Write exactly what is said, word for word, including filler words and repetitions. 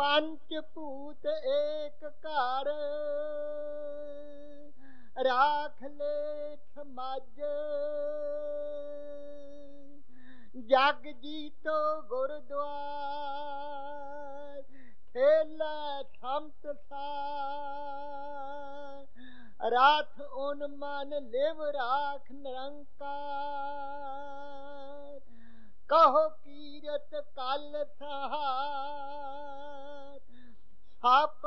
ਪੰਚ ਭੂਤ ਏਕ ਘਰ, ਰਾਖ ਲੇਖ ਮਜ। ਜਗ ਜੀਤੋ ਗੁਰਦੁਆਰ, ਖੇਲੇ ਸੰਤ ਸਾਰ। ਰਾਖ ਓਨ ਮਨ ਲਿਵ ਰਾਖ ਨਿਰੰਕਾਰ, ਕਹੋ ਕੀਰਤ ਕਲ ਸਹਾਰ। ਸਪ